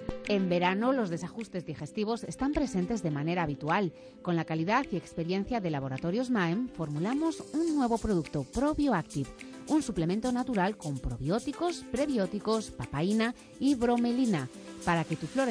En verano, los desajustes digestivos están presentes de manera habitual. Con la calidad y experiencia de Laboratorios Maem, formulamos un nuevo producto, ProBioActive, un suplemento natural con probióticos, prebióticos, papaína y bromelina, para que tu flora